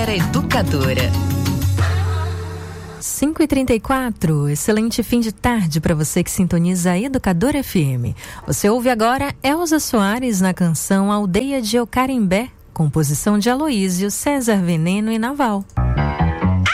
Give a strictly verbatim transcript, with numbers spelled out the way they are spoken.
Hora Educadora. cinco e trinta e quatro, excelente fim de tarde para você que sintoniza a Educadora F M. Você ouve agora Elza Soares na canção Aldeia de Eucarimbé, composição de Aloísio, César Veneno e Naval.